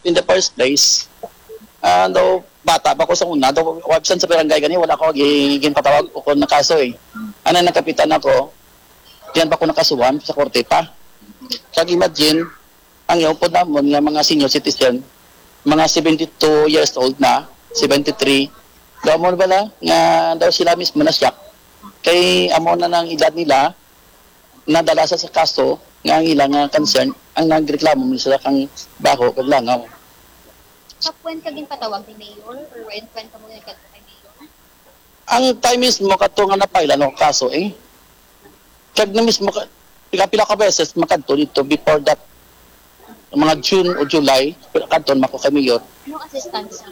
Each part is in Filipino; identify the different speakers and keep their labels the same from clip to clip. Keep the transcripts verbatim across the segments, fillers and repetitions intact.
Speaker 1: in the first place, uh, daw bata pa ko sa una, daw wabsan sa barangay gani, wala ko giging patawag o kung nakaso eh. Ano nakapitan ako, diyan pa ko nakasuhan sa korte pa. Kag imagine, ang iupod namon nga mga senior citizen, mga seventy-two years old na, seventy-three, daw mo bala nga daw sila mismo na siyak. Kay amo na ng edad nila, nadala sa kaso, nga ang ilang uh, concern, ang nagreklamo mo sila kang bako, kag langaw.
Speaker 2: Kapwen ka din patawag ni Mayor or when when ka mo nagkadto kay Mayor?
Speaker 1: Ang time mismo kato nga napailan no kaso eh. Kag na mismo ka pila ka beses makadto dito before that mga June o July kadto mako kay Mayor.
Speaker 2: Anong assistance?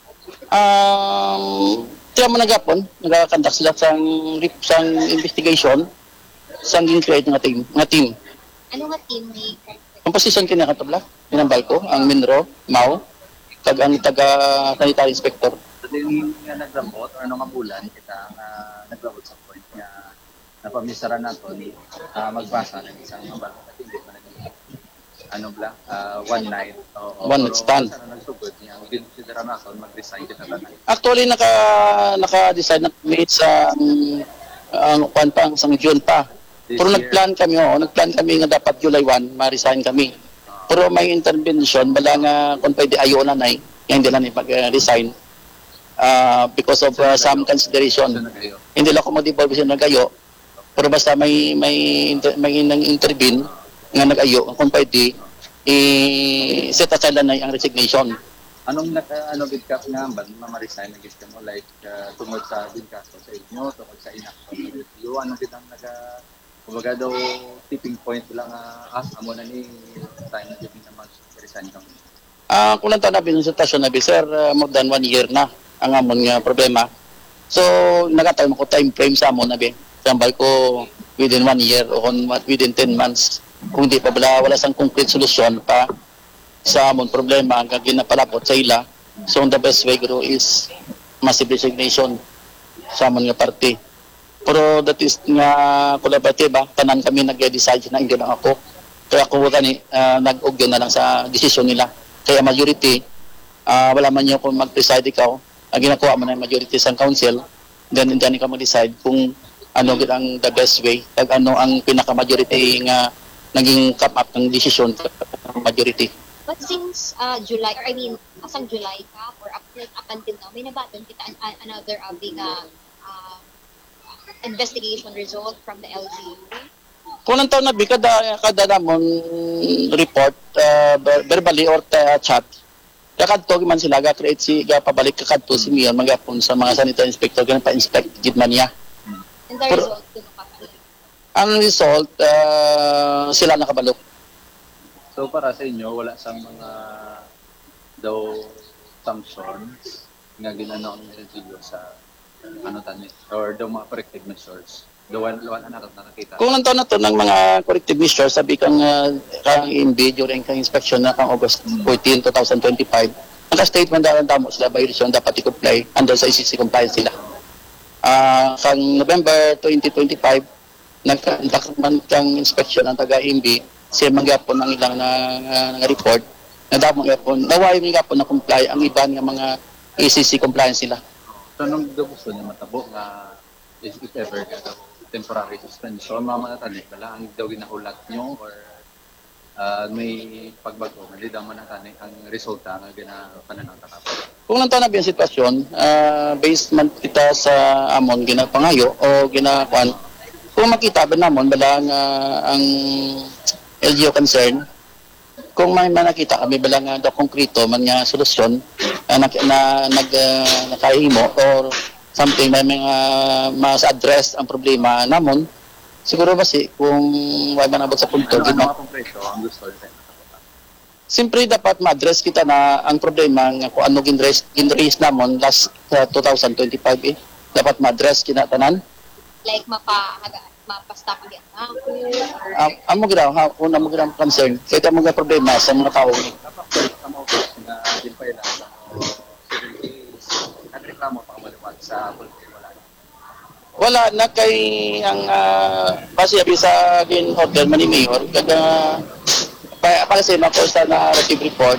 Speaker 1: Um, tiyan mo nagapon, nagakandak sila sang sang investigation sang create nga team, nga team.
Speaker 2: Ano nga team ni?
Speaker 1: Ang position kini katabla, inambal ko ang Minro, Mau, kag ang taga sanitary inspector.
Speaker 3: So din nga nagramot or ano nga bulan kita nga uh, nagramot sa point nga napamisaran nato ni uh, magbasa ng isang mabalo at hindi pa naging ano bla uh, one night o
Speaker 1: one night stand.
Speaker 3: Sa nagsugod niya ang ginsidera nato mag-resign kita tanan.
Speaker 1: Actually naka naka-decide na meet sa ang um, kwan pa ang sang June pa. This Pero year, nagplan kami oh, nagplan kami nga dapat July first ma-resign kami. Uh, Pero may intervention bala nga kung pwede ayo na nay, hindi na ni pag-resign. Uh, because of uh, some consideration. Hindi lang ako mag-devolve siya nag-ayo. Pero basta may may inter, may nang intervene nga nag-ayo kung pwede i-set aside na ang resignation.
Speaker 3: Anong naka ano gid ka nga ban ma-resign na gid mo like uh, tungod sa din kaso sa inyo tungod sa inaction. Yo ano gid ang naga kumbaga daw tipping point lang uh, ah amo na ni time na gid na mag-resign kami.
Speaker 1: Ah, uh, kung lang na bin sa stasyon na bi sir, uh, more than one year na ang amon nga problema. So nagatay mo ko time frame sa amon na bi. Tambay ko within one year o within ten months. Kung di pa bala wala sang concrete solution pa sa amon problema ang ginapalapot sa ila. So the best way guro is massive resignation sa amon nga party. Pero that is nga collaborative ba, tanan kami nag-decide na hindi lang ako. Kaya ako gani uh, nag-ugyo na lang sa desisyon nila. Kaya majority uh, wala man niyo kung mag-preside ikaw, ang ginakuha mo na majority sa council, then hindi ka mag-decide kung ano gid ang the best way, pag ano ang pinaka-majority nga naging come up ng desisyon ng majority.
Speaker 2: But since uh, July, or I mean, asang July ka, or up, like, up until now, may nabaton kita an, an, another uh, big uh, uh, investigation result from the L G U?
Speaker 1: Kung nang taon na bi, kada, kada namon report, uh, verbally or uh, chat, kakadto man sila, ga-create si, ga-pabalik kakadto si Mion, magapon sa mga sanitary inspector, ganun pa-inspect, gid man niya.
Speaker 2: And the result, dun nakapalik?
Speaker 1: Ang result, uh, sila nakabalok.
Speaker 3: So para sa inyo, wala sa mga daw sanctions nga ginano ang L G U sa ano tani or daw mga corrective measures. Daw wala na nakita.
Speaker 1: Kung nanto na to ng mga corrective measures, sabi kang uh, kang I M B during kang inspection na kang August fourteenth, twenty twenty-five, naka-statement daw tamo sila violation dapat i-comply under sa I C C compliance sila. Uh, kang November twenty twenty-five, nagkandak man kang inspection ang taga-I M B, siya magyapon ang ilang na, uh, na report, na dapat magyapon, naway magyapon na comply ang iba nga mga I C C compliance sila.
Speaker 3: So, nung daw gusto niya matabo nga if, if ever ka daw temporary suspension, mga manatanik na lang, daw ginahulat nyo or uh, may pagbago, hindi daw manatanik ang resulta nga ginapananang tatapos.
Speaker 1: Kung nanto na biyan sitwasyon, uh, based man kita sa amon ginapangayo o ginakuan, kung makita ba namon bala nga ang L G U concern, kung may manakita kami bala nga do konkreto man nga solusyon uh, na, na nag uh, nakahimo or something may mga mas address ang problema namon, siguro ba si kung wala man abot sa punto
Speaker 3: ano, ano mga konkreto ang gusto niyo?
Speaker 1: Siyempre dapat ma-address kita na ang problema nga kung ano ginraise ginraise namon last uh, twenty twenty-five eh. Dapat ma-address kinatanan.
Speaker 2: Like mapa mapa-stop again na ako?
Speaker 1: Um, amo gira ha una mo gira concern. Kaya mo nga problema sa mga tao ni.
Speaker 3: Dapat sa mga na din pa ilan sa seven days nagreklamo pa maliwag sa police wala.
Speaker 1: Wala na kay ang uh, base abi sa gin order man ni Mayor kada pa para sa mga posta na narrative report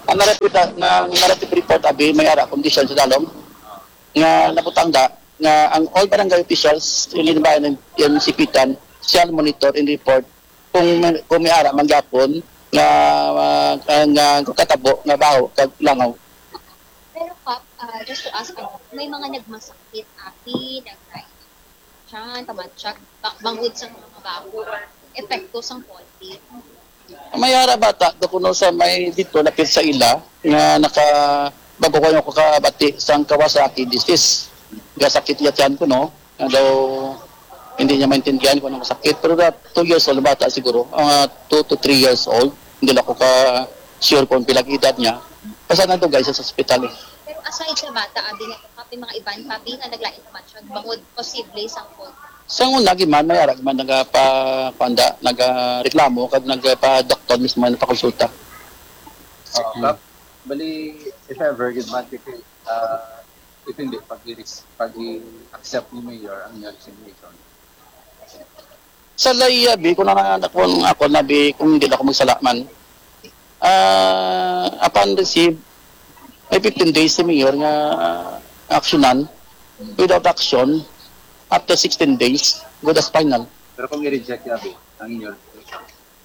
Speaker 1: ang narrative, na, narrative report abi may ara condition sa dalom nga naputangda nga ang all barangay officials ili ba ng yan sipitan shall monitor and report kung may, kung may ara manggapon nga uh, nga katabo nga baho kag langaw.
Speaker 2: Pero Kap, ah, just to ask, ano, may mga nagmasakit, api, nag-right, tiyan, tamatsak, ba- bangod sa mga bago, or epekto sa konti.
Speaker 1: May ara bata do kuno sa may dito lapit sa ila nga naka bago ko yung kakabati sang Kawasaki disease. Gasakit niya tiyan ko no. Nga daw hindi niya maintindihan kung ano masakit. Pero that two years old bata siguro. Ang two to three years old. Hindi lang ko ka sure kung pilang edad niya. Kasi na guys sa hospital eh.
Speaker 2: Pero aside sa bata, abi nga, kapi mga iban, kapi nga naglain tamatsak, bangod posible sa konti.
Speaker 1: Sa una giman may ara giman nagapa panda nagareklamo kag nagpa doktor mismo na pakonsulta.
Speaker 3: Oo, Kap, bali, if ever, good man, if, uh, if hindi, pag, pag i-accept ni Mayor ang your resignation.
Speaker 1: Sa layabi kung na kung ako nabi kung hindi ako magsalaman. Ah, upon receive may fifteen days si Mayor nga actionan without action after sixteen days good as final.
Speaker 3: Pero kung i-reject yabi, ang your resignation.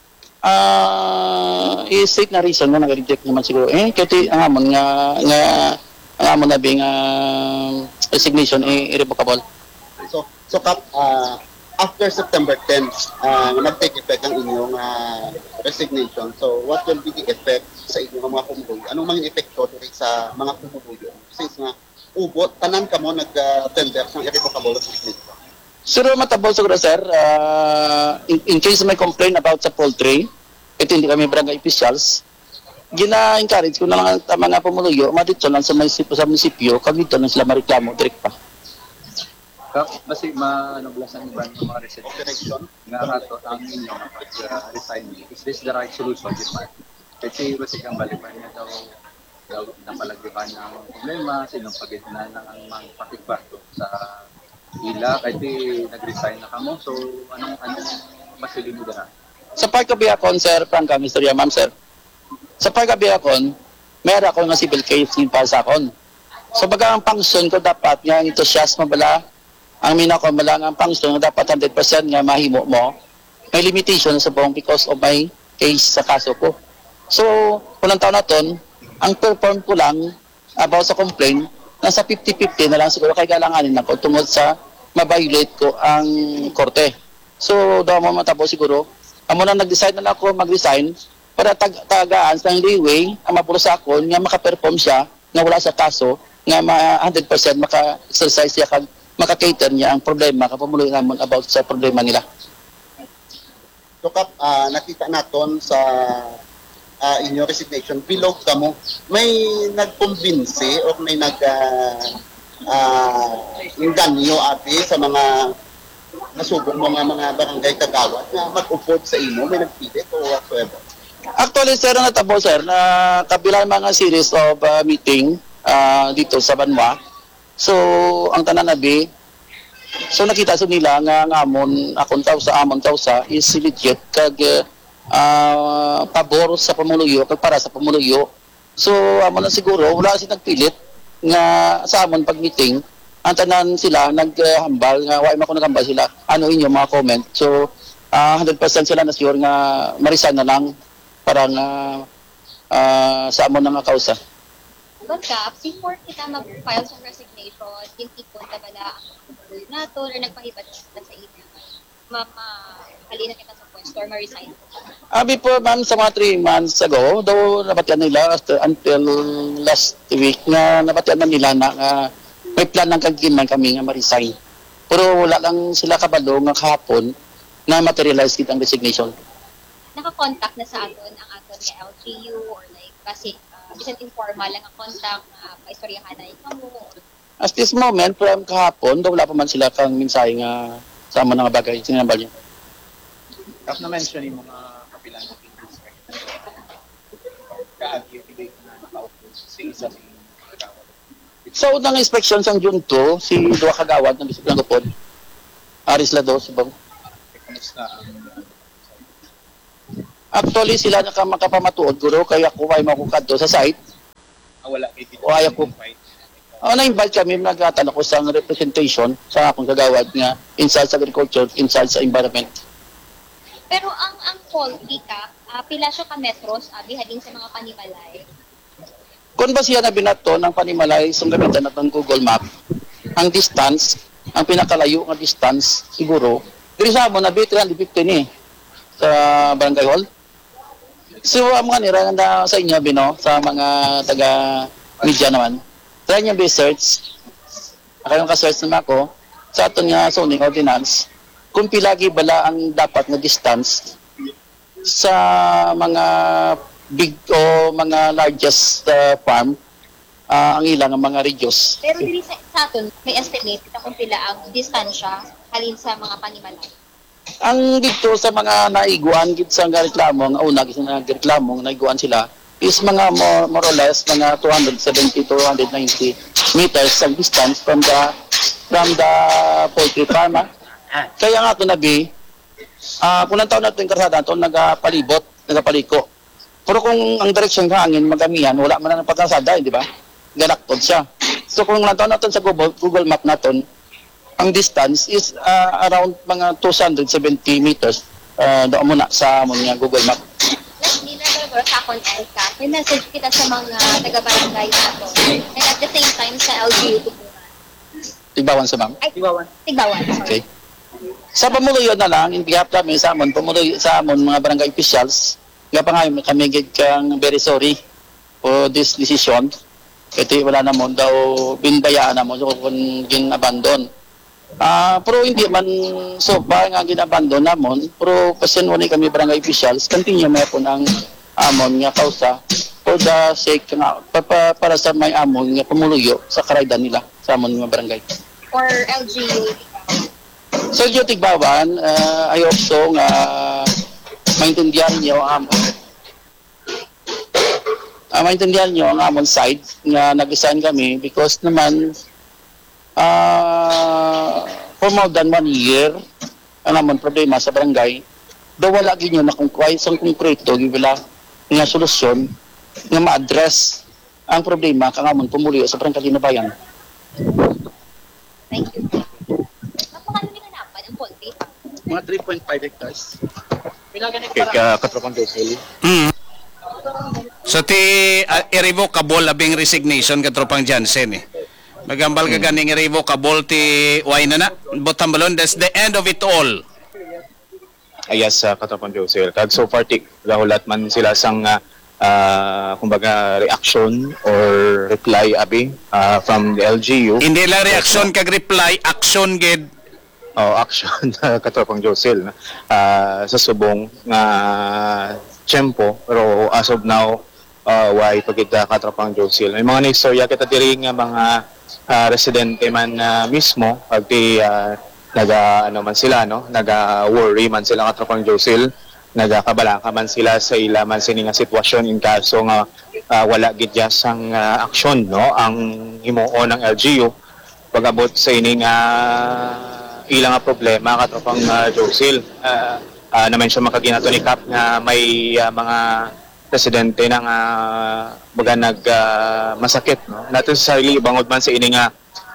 Speaker 1: Ah, i-state na reason nga nag-reject naman siguro. Eh, kasi ang amon nga, nga ang amon na bing uh, resignation eh, irrevocable.
Speaker 4: So, so Kap, ah, after September tenth, uh, nag-take effect ang inyong ah, resignation. So, what will be the effect sa inyong mga pumuluyo? Anong mga epekto dito sa mga pumuluyo? Since nga, ubot, tanan ka mo nag-tender ng irrevocable resignation.
Speaker 1: Sir, matabol siguro sir, uh, in, in case may complain about sa poultry, ito hindi kami barangay officials, gina-encourage ko na lang ang mga pumuluyo, madito lang sa, munisipyo, sa munisipyo, kag dito lang sila mareklamo, direct pa.
Speaker 3: Kap, basi manublasan ba ng mga resident
Speaker 4: Operation.
Speaker 3: nga ato ang inyong pag-resign? Is this the right solution, di ba? Kasi basi kang balipan niya daw daw napalagyan niya ang problema, sinong pagitna ng ang mga pakigbato sa ila, kasi nag-resign na kamo. So, anong, anong masilin mo na?
Speaker 1: Sa pagkabiakon, sir, prangka, Mister Yamam, sir, sa pagkabiakon, meron ako nga civil case yung para sa akon. So, baga ang function ko dapat nga enthusiasm bala, ang mina ko bala nga ang function nga dapat one hundred percent nga mahimo mo, may limitation sa buong because of my case sa kaso ko. So, unang taon na ton, ang perform ko lang about sa complaint, nasa fifty fifty na lang siguro kay galanganin ako tungod sa ma-violate ko ang korte. So, daw mo matabo siguro, amo na nag-decide na lang ako mag-resign para tag tagaan sa leeway ang mapulo sa akon nga maka-perform siya nga wala sa kaso nga ma one hundred percent maka-exercise siya kag maka-cater niya ang problema kapamuluy namon about sa problema nila.
Speaker 4: So, Kap, ah, nakita naton sa uh, inyong resignation, bilog ka mo, may nagkumbinsi o may nag uh, uh, inganyo abi sa mga nasubok mo nga mga barangay kagawad na mag-upod sa imo, may nagpilit o whatsoever?
Speaker 1: Actually, sir, natabo, sir, na kabilang mga series of uh, meeting uh, dito sa Banwa. So, ang tanan nabi, so nakita sa nila nga nga amon, akong tao sa amon tao sa is legit kag uh, pabor sa pamuluyo, kag para sa pamuluyo. So, amon na siguro, wala si nagpilit nga sa amon pag-meeting, ang tanan sila naghambal nga why man ko naghambal sila ano inyo mga comment. So uh, one hundred percent sila na sure nga marisan na lang para nga uh, sa amon nga kausa.
Speaker 2: But Kap, before kita mag-file sa resignation, yung tipon na bala ang mga nato or nagpahibat kita sa ina, mama, halina kita sa point store, ma-resign.
Speaker 1: Uh, before ma'am sa mga three months ago, daw nabatyan nila after, until last week nga nabatyan na nila na uh, may plan ng kagiman kami nga ma-resign. Pero wala lang sila kabalo nga kahapon na materialize kitang resignation.
Speaker 2: Naka-contact na sa aton ang aton nga L G U or like kasi uh, isang informal lang ang contact na uh, paistoryahan na ikaw mo.
Speaker 1: As this moment, from kahapon, daw wala pa man sila kang minsay nga sa mga bagay. Sinambal niya.
Speaker 3: Tapos na-mention yung mga kapilan na pinag ka-activate na naka-upload sa isa si kagawad.
Speaker 1: Sa unang inspection sa June two, si Dua Kagawad ng Bisip ng Gupod, Aris Lado, si Bang.
Speaker 3: Kamusta ang
Speaker 1: Actually, sila naka makapamatuod, guro, kaya ko ay makukadto sa site.
Speaker 3: Ah, wala kay
Speaker 1: O ayaw ko. O, na-invite kami, nagatan ako sa representation sa akong kagawad nga inside sa agriculture, inside sa environment.
Speaker 2: Pero ang ang faulty ka, ah, pila siya ka metros, abi halin sa mga panimalay.
Speaker 1: Kung ba siya na binato ng panimalay, sung gamitan natin ng Google Map, ang distance, ang pinakalayo nga distance, siguro, diri sa mo na B three fifty ni sa Barangay Hall. So, ang mga nira na sa inyo, Bino, sa mga taga-media naman, try niyo research, kayong ka-search naman ako, sa aton nga zoning ordinance, kung pilagi bala ang dapat na distance sa mga big o mga largest uh, farm, uh, ang ilang ang mga radius.
Speaker 2: Pero diri sa, sa aton, may estimate kita kung pila ang distansya halin sa mga panimalay.
Speaker 1: Ang dito sa mga naiguan gid sa nga reklamo, ang una gid sa reklamo naiguan sila is mga more, more or less mga two seventy to two ninety meters ang distance from the from the poultry farm. ah. Kaya nga ito nabi, ah kung ang taon natin karsada, ito nagapalibot, nagapaliko. Pero kung ang direksyon ng hangin magamihan, wala man na ng pagkasada, di ba? Galaktod siya. So kung ang taon natin sa Google, Google Map natin, ang distance is uh, around mga two seventy meters uh, doon muna sa amon nga Google Map.
Speaker 2: Like, di na talaga sa akong L C A P, may message kita sa mga taga-barangay nato. And at the same time, sa L G U tubuhan.
Speaker 1: Tigbawan sa ma'am.
Speaker 2: Ay, Tigbawan. Tigbawan, sorry.
Speaker 1: Okay. Sa pamuluyo na lang, in behalf kami sa amon, pamuluyo sa amon mga barangay officials, nga pa nga kami gid kang very sorry for this decision. Ito wala na mo daw binbayaan na mo so, kung gin-abandon. Ah, pero hindi man so ba nga ginabandon namon, pero pasen wala kami barangay officials, continue may po ng amon nga kausa for the sake nga pa, pa, para sa may amon nga pamuluyo sa karaydan nila sa amon nga barangay.
Speaker 2: Or L G U.
Speaker 1: So yung tigbawan, uh, I hope so nga maintindihan niyo ang amon. Uh, maintindihan niyo ang amon side nga nag-design kami because naman uh, for more than one year ang amon problema sa barangay daw wala ginyo na kung kway isang konkreto gibila nga solusyon nga ma-address ang problema kang amon pumuliyo sa barangay Ginabayan.
Speaker 2: Thank you. Napakano ni kanapan ang poultry?
Speaker 1: Mga three point five hectares.
Speaker 3: Okay, ka katropang Josel.
Speaker 5: Mm. So ti uh, irrevocable abing resignation katropang Jansen eh. Magambal ka ganing irrevocable ti why na na. Bottom balon, that's the end of it all.
Speaker 3: Ayas sa katropang Josel. Kag so far tik gahulat man sila sang uh, uh, kumbaga reaction or reply abi uh, from the L G U.
Speaker 5: Hindi lang reaction kag reply, action gid.
Speaker 3: Oh, action katropang Josel uh, sa subong nga tiyempo pero as of now uh, why pagkita katropang Josel. May mga naistorya kita diri nga mga uh, residente man uh, mismo pagti uh, naga ano man sila no, naga worry man sila katropang Josel, nagakabalaka man sila sa ila man sini nga sitwasyon in kaso nga uh, wala gid sang uh, aksyon no ang himuon ng L G U pagabot sa ining uh, ilang nga problema katropang uh, Josel. Uh, uh, naman siya makaginato ni Kap nga may uh, mga presidente ng uh, baga nag uh, masakit no nato sa sarili bangod man sa ini nga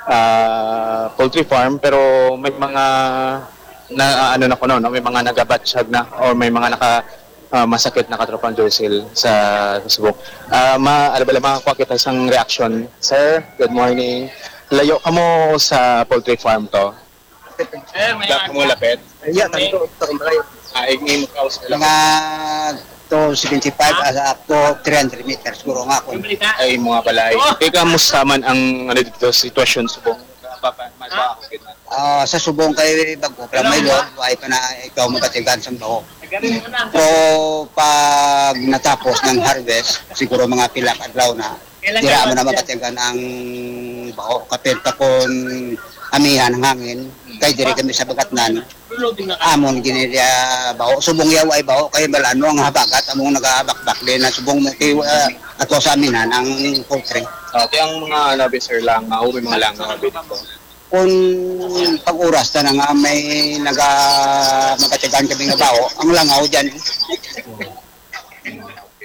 Speaker 3: uh, poultry farm pero may mga na uh, ano na kuno no may mga nagabatsyag na or may mga naka uh, masakit na katropang Josel sa Facebook. Uh, ma ano ba makakuha kita sang reaction. Sir, good morning. Layo ka mo sa poultry farm to. Dapat mo lapit.
Speaker 6: Yeah, tanto tarong balay.
Speaker 3: Ah, igni mo kaus lang.
Speaker 6: Mga two seventy-five asa up to three hundred meters siguro nga ako.
Speaker 3: Ay mga balay. Ika musta man ang ano dito sitwasyon subong papa mas ba ako kita.
Speaker 6: Ah, sa subong kay bago pero may lord ay pa na ikaw magatigan sa baho. So pag natapos ng harvest siguro mga pila ka adlaw na dira mo na magatigan ang baho kapit kon amihan ng hangin kay dire kami sa bagatnan amon ginilya baho subong yaw ay baho kay balano ang habagat among nagahabakbak din na subong kay uh, ato sa amihan ang poultry.
Speaker 3: Okay, ang mga nabi sir lang, uh, may mga lang nabi dito.
Speaker 6: Kung pag-oras na nga may naga magatigan kami nga baho ang langaw dyan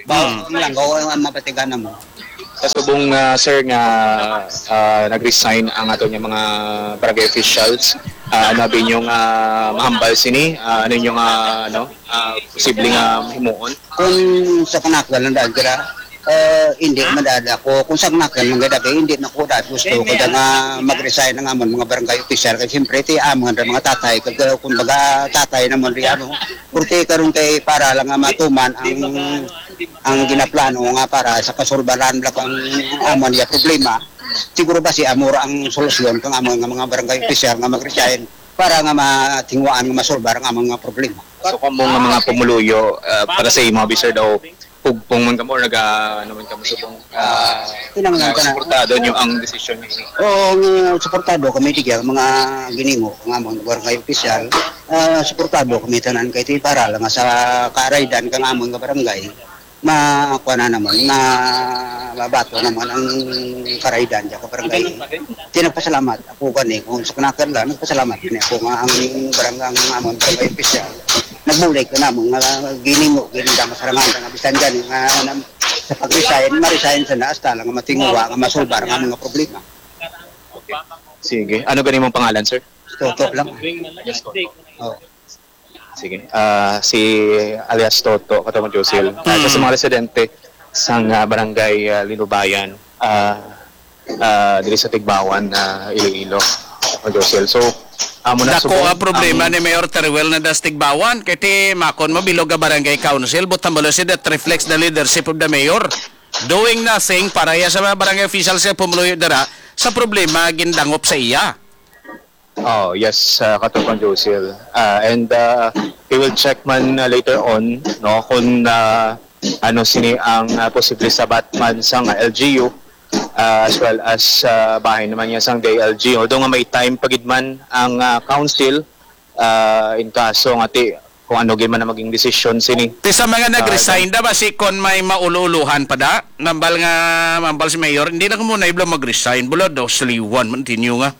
Speaker 6: Bawo lang gawa ang mapatigan mo.
Speaker 7: Sa subong uh, sir nga uh, nag-resign ang ato niya mga barangay officials, uh, ano bin yung uh, mahambal sini, uh, ano yung uh, ano, uh, posibleng uh, himuon.
Speaker 6: Kung sa kanakal lang dahil kira, uh, hindi madada ko. Kung sa kanakal lang dahil hindi na ko dahil gusto ko dahil nga mag-resign ng amon mga barangay official. Kasi siyempre ti amon ng mga tatay. Kaya kung baga tatay naman rin ano, kurti karon kay para lang nga matuman ang ang ginaplano nga para sa kasulbaran lang ang amon niya problema. Siguro ba si Amor ang solusyon kung amon nga mga barangay official nga mag-resign para nga matingwaan nga masolbar ang among nga problema.
Speaker 7: So kung mga mga pumuluyo uh, para sa imo officer daw pugpong man kamo naga naman kamo subong uh,
Speaker 6: Kinanglan ka na.
Speaker 7: suportado niyo ang desisyon niyo.
Speaker 6: Oo, uh, suportado kami tigil mga giningo nga among barangay official. Uh, suportado kami tanan kay ti para lang nga sa karaydan kang among nga barangay. Makuha na naman na mabato naman ang karaydan dyan ka barangay. Tinagpasalamat ako gani kung sa kanakan lang nagpasalamat din ako nga ang barangay ang amon barangay official. Nagbulik ka naman nga giningo gininda masarangan nga bisan dyan nga na, sa pag-resign ma-resign sa naas tala nga matinguwa nga masolbar ang mga problema.
Speaker 7: Sige. Ano ganin mong pangalan, sir?
Speaker 6: Toto lang. Oh.
Speaker 7: Sige. Uh, si alias Toto, katawang Josil. Uh, mm. Sa mga residente sa uh, barangay uh, Linubayan, uh, uh, dili sa Tigbawan, uh, Iloilo, katawang Josil. So, amo na
Speaker 5: Dako ang problema ni Mayor Teruel na das Tigbawan. Kaya ti makon mo bilog a barangay council, but tambalo si that reflects the leadership of the mayor. Doing nothing para ya sa mga barangay officials sa pumuluyo dara sa problema gindangop sa iya.
Speaker 7: Oh, yes, uh, katupang Josil. Uh, and uh, we will check man uh, later on no kung uh, ano sini ang uh, posible sabat man sang uh, L G U uh, as well as uh, bahay naman niya sang D L G. Although nga may time pagidman ang uh, council uh, in kaso nga ti kung ano gyud man na maging desisyon sini.
Speaker 5: Ti sa mga nag-resign da ba si kon may maululuhan pa da nambal nga mambal si mayor hindi na ko muna iblo mag-resign bulod daw sliwan man tinyo nga.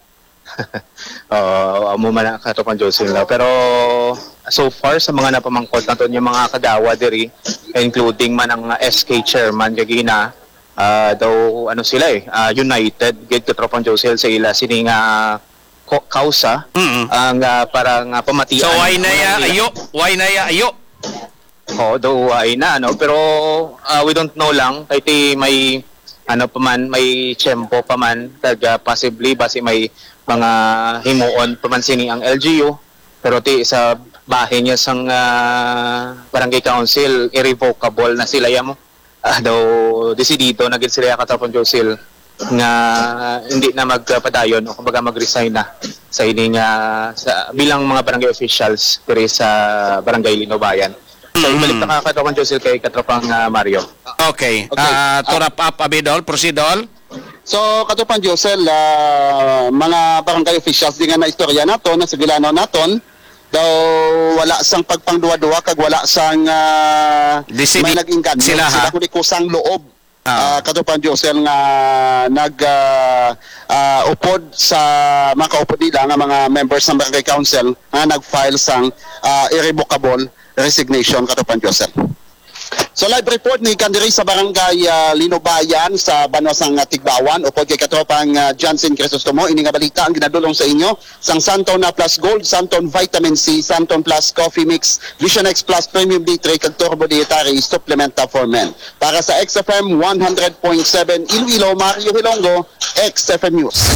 Speaker 7: uh, amo man na katupang Josil na. Pero so far sa mga napamangkot naton yung mga kadawa diri including man ang uh, S K chairman gagina uh, daw ano sila eh uh, united gid katupang Josil sa ila sini nga uh, kausa
Speaker 5: Mm-hmm.
Speaker 7: ang uh, parang uh, pamatian.
Speaker 5: So why na ya ayo? Why na ya ayo?
Speaker 7: Oh, do ay na ano pero uh, we don't know lang kay ti may ano pa man may tiyempo pa man taga possibly basi may mga himuon pa man sini ang L G U pero ti sa bahay niya sang uh, barangay council irrevocable na sila yamo uh, daw desidido na gid sila katapon Josil nga hindi na magpadayon o kumbaga mag-resign na sa ining uh, sa bilang mga barangay officials diri sa barangay Linubayan. So ibalik na katapon Josil kay katropang uh, Mario.
Speaker 5: Okay.
Speaker 4: Okay.
Speaker 5: Uh, to wrap up Abidol, proceed all.
Speaker 4: So, katupang Josel, uh, mga barangay officials di nga na istorya nato, na sigilano naton, daw wala sang pagpangduwa-duwa, kag wala sang uh,
Speaker 5: Disini-
Speaker 4: may nag-inganyo.
Speaker 5: sila, ha?
Speaker 4: Sila kundi kusang loob.
Speaker 5: Ah.
Speaker 4: Uh, katupang Josel nga nag uh, uh, upod sa mga kaupod nila nga mga members ng barangay council nga nag-file sang uh, irrevocable resignation katupang Josel. So live report ni Kandiri sa barangay uh, Linubayan sa Banwasang uh, Tigbawan o kay katropang uh, Johnson Crisostomo. Ini nga balita ang ginadulong sa inyo sang Santon na Plus Gold, Santon Vitamin C, Santon Plus Coffee Mix, Vision X Plus Premium D three kag Turbo Dietary Supplementa for Men. Para sa X F M one hundred point seven Iloilo, Mario Hilongo, X F M News.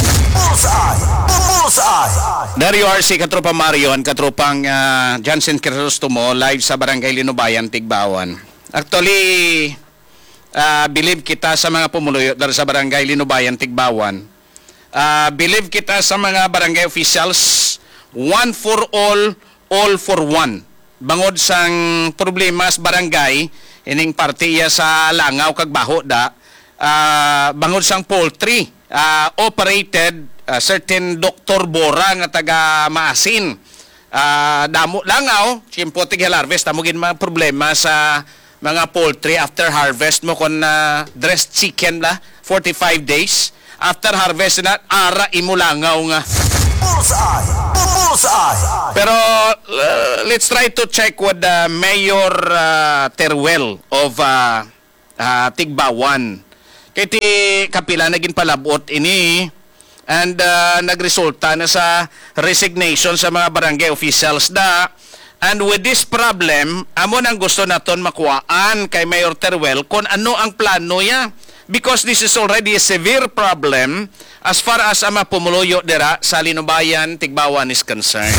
Speaker 5: There you are si Katropa Mario and Katropang uh, Johnson Crisostomo live sa barangay Linubayan, Tigbawan. Actually, uh, believe kita sa mga pumuluyo dari sa barangay Linubayan, Tigbawan. Uh, believe kita sa mga barangay officials, one for all, all for one. Bangod sang problema sa barangay, ining partiya sa langaw kag baho da, uh, bangod sang poultry, uh, operated uh, certain Doctor Bora nga taga Maasin. Uh, damo langaw, siyempre tigil harvest, tamugin mga problema sa mga poultry after harvest mo kon uh, dressed chicken la forty-five days after harvest na ara imo langaw nga Pero uh, let's try to check with uh, Mayor uh, Teruel of uh, uh, Tigbawan. Kaya ti kapila naging palabot ini and uh, nagresulta na sa resignation sa mga barangay officials da. And with this problem, amo nang gusto naton makuhaan kay Mayor Teruel kung ano ang plano niya. Because this is already a severe problem as far as ang mapumuluyo dira sa Linubayan, Tigbawan is concerned.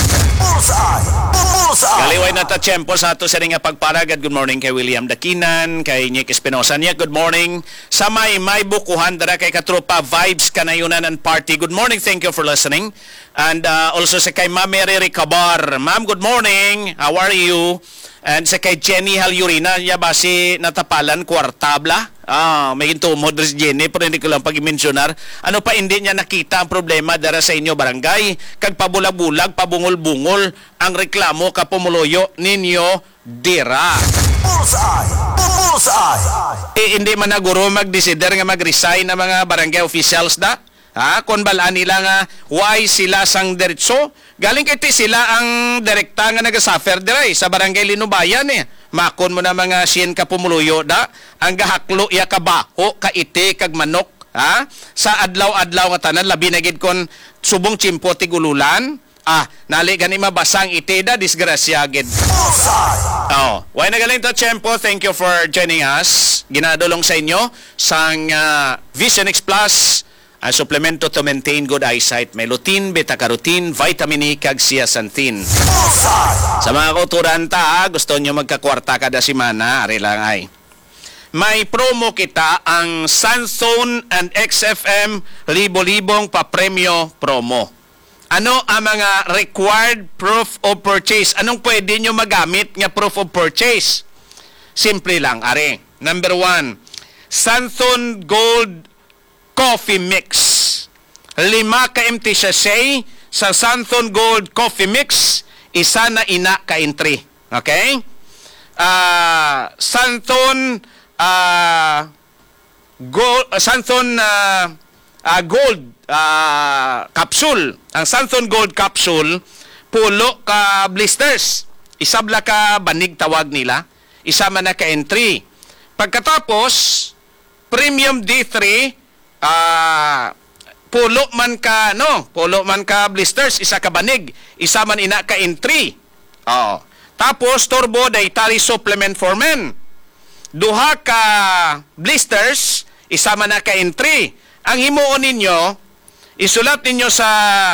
Speaker 5: Kaliway na ta tiyempo sa ato sa nga pagparagad. Good morning kay William Dakinan, kay Nick Espinosa niya. Good morning. Sa may may bukuhan dara kay Katropa Vibes Kanayunan and Party. Good morning. Thank you for listening. And uh, also sa kay Ma'am Mary Ricabar. Ma'am, good morning. How are you? And sa kay Jenny Halyurina, niya ba si natapalan kwartabla? Ah, may intumod rin si Jenny, pero hindi ko lang pag-mentionar. Ano pa hindi niya nakita ang problema dara sa inyo barangay? Kag pabulag-bulag, pabungol-bungol, ang reklamo kapumuloyo ninyo dira. Eh, hindi man naguro mag-desider nga mag-resign na mga barangay officials da? Ha? Kung balaan nila nga, why sila sang diretso? Galing kay ti sila ang direkta nga nagasuffer diray sa barangay Linubayan eh. Makon mo na mga siyen ka pumuluyo da, ang gahaklo iya kabaho, kaiti, kag manok, ha? Sa adlaw-adlaw nga tanan, labi na gid kon subong chimpo tigululan, ah, nali gani mabasang iti da, disgrasya gid. Oh, why na galing to Chempo, thank you for joining us. Ginadulong sa inyo sang uh, Vision X Plus, a suplemento to maintain good eyesight. May lutein, beta-carotene, vitamin E, kag zeaxanthin. Sa mga kauturanta, gusto nyo magkakwarta kada simana, ari lang ay. May promo kita ang Sunzone and X F M libo-libong papremyo promo. Ano ang mga required proof of purchase? Anong pwede nyo magamit nga proof of purchase? Simple lang, ari. Number one, Sunzone Gold Coffee Mix. Lima ka empty sachet sa Sunzone Gold Coffee Mix, isa na ina ka entry. Okay? Uh, Sunzone uh, Gold uh, Sunzone uh, uh, Gold uh, Capsule. Ang Sunzone Gold Capsule, pulo ka blisters. Isabla ka banig tawag nila. Isa man na ka entry. Pagkatapos, Premium D three, Ah, uh, pulo man ka no, pulo man ka blisters, isa ka banig, isa man ina ka entry. Oh. Tapos Turbo Dietary Supplement for Men. Duha ka blisters, isa man na ka entry. Ang himuon ninyo, isulat ninyo sa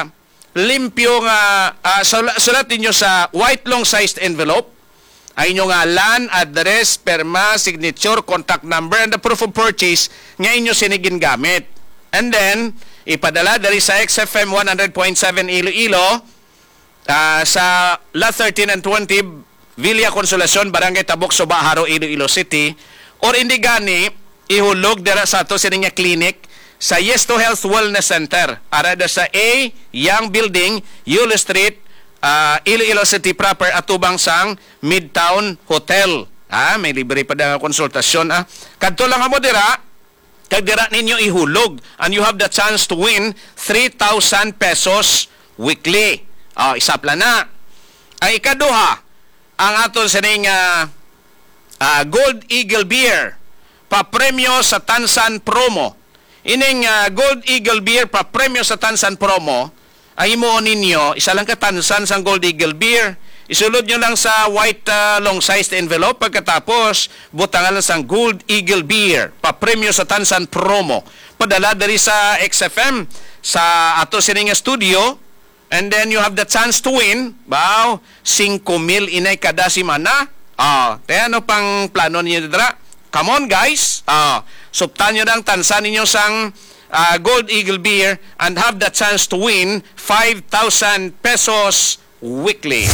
Speaker 5: limpyo nga uh, sulat ninyo sa white long sized envelope ay inyong ngalan, address, perma, signature, contact number, and the proof of purchase nga inyo sinigin gamit. And then, ipadala dari sa X F M one hundred point seven Iloilo uh, sa lot thirteen and twenty Villa Consolacion, Barangay Tabok, Subaharo, Iloilo City. Or hindi gani, ihulog dara sa ato sininga clinic sa Yes to Health Wellness Center. Arada sa A, Young Building, Yulo Street, Uh, Iloilo City proper, atubang sang Midtown Hotel. Ah, may libre pa na konsultasyon. Ah. Kadto lang mo dira, kag dira ninyo ihulog, and you have the chance to win three thousand pesos weekly. Ah, isapla na. Ay ikaduha, ang aton sining uh, uh, Gold Eagle Beer, papremyo sa Tansan Promo. Ining uh, Gold Eagle Beer, papremyo sa Tansan Promo, ay mo ninyo, isa lang katansan sang Gold Eagle Beer, isulod nyo lang sa white uh, long-sized envelope, pagkatapos, butangan lang sang Gold Eagle Beer, papremyo sa Tansan Promo. Padala dari sa X F M, sa ato sininga studio, and then you have the chance to win, wow, five mil inay kada simana. Ah, kaya ano pang plano ninyo dira? Come on guys, ah, suptan nyo lang tansan ninyo sang Uh, Gold Eagle Beer and have the chance to win five thousand pesos weekly.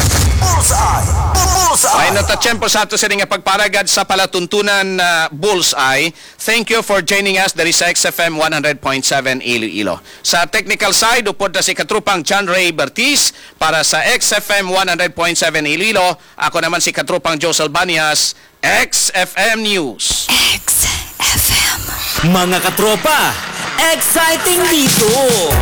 Speaker 5: Ay natatsyempo sa ato sa nga pagparagad sa palatuntunan na uh, Bullseye. Thank you for joining us dari sa X F M one hundred point seven Iloilo. Sa technical side, upod na si Katrupang John Ray Bertiz para sa X F M one hundred point seven Iloilo. Ako naman si Katrupang Joe Salbanias, X F M News.
Speaker 8: X F M. Mga katropa, exciting dito!